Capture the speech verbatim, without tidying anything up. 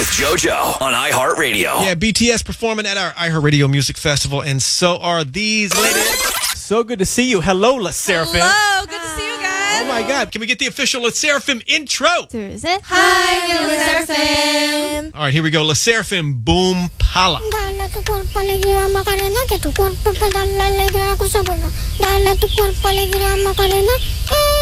with JoJo on iHeartRadio. Yeah, B T S performing at our iHeartRadio Music Festival, and so are these ladies. So good to see you. Hello, La Seraphim. Hello, good to see you guys. Oh my God, can we get the official La Seraphim intro? Hi, we're La Seraphim. All right, here we go. La Seraphim, Boom Pala. Dala tu cuerpo alegría Macarena, que tu cuerpo para darle alegría a cosa buena. Dala tu cuerpo alegría Macarena, eh.